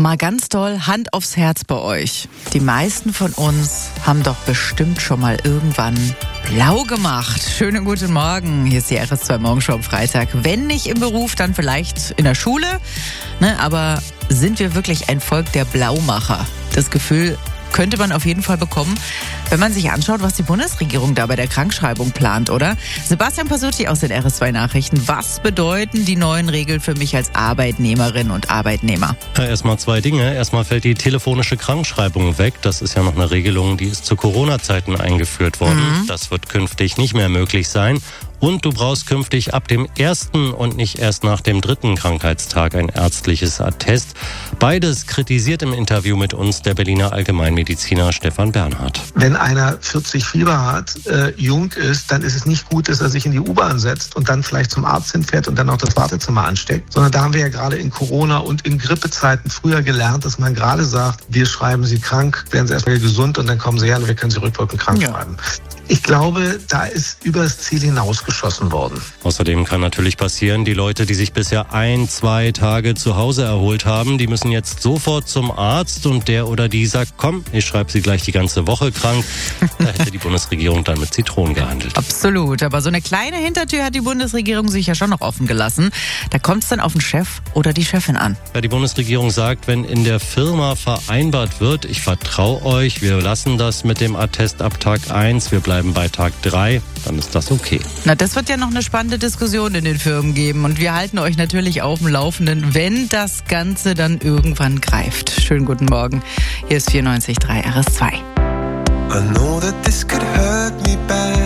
Mal ganz doll Hand aufs Herz bei euch. Die meisten von uns haben doch bestimmt schon mal irgendwann blau gemacht. Schönen guten Morgen. Hier ist die RS2 Morgenshow am Freitag. Wenn nicht im Beruf, dann vielleicht in der Schule. Aber sind wir wirklich ein Volk der Blaumacher? Das Gefühl könnte man auf jeden Fall bekommen, wenn man sich anschaut, was die Bundesregierung da bei der Krankschreibung plant, oder? Sebastian Pasutti aus den RS2 Nachrichten. Was bedeuten die neuen Regeln für mich als Arbeitnehmerin und Arbeitnehmer? Erstmal zwei Dinge. Erstmal fällt die telefonische Krankschreibung weg. Das ist ja noch eine Regelung, die ist zu Corona-Zeiten eingeführt worden. Das wird künftig nicht mehr möglich sein. Und du brauchst künftig ab dem 1. und nicht erst nach dem 3. Krankheitstag ein ärztliches Attest. Beides kritisiert im Interview mit uns der Berliner Allgemeinmediziner Stefan Bernhard. Wenn einer 40 Fieber hat, jung ist, dann ist es nicht gut, dass er sich in die U-Bahn setzt und dann vielleicht zum Arzt hinfährt und dann auch das Wartezimmer ansteckt. Sondern da haben wir ja gerade in Corona und in Grippezeiten früher gelernt, dass man gerade sagt, wir schreiben Sie krank, werden Sie erstmal gesund und dann kommen Sie her und wir können Sie rückwirkend krank schreiben. Ich glaube, da ist übers Ziel hinausgeschossen worden. Außerdem kann natürlich passieren, die Leute, die sich bisher 1-2 Tage zu Hause erholt haben, die müssen jetzt sofort zum Arzt und der oder die sagt, komm, ich schreibe Sie gleich die ganze Woche krank. Da hätte die Bundesregierung dann mit Zitronen gehandelt. Absolut, aber so eine kleine Hintertür hat die Bundesregierung sich ja schon noch offen gelassen. Da kommt es dann auf den Chef oder die Chefin an. Ja, die Bundesregierung sagt, wenn in der Firma vereinbart wird, ich vertraue euch, wir lassen das mit dem Attest ab Tag 1, wir bleiben bei Tag 3, dann ist das okay. Na, das wird ja noch eine spannende Diskussion in den Firmen geben und wir halten euch natürlich auf dem Laufenden, wenn das Ganze dann irgendwann greift. Schönen guten Morgen, hier ist 94.3 RS2. I know that this could hurt me bad.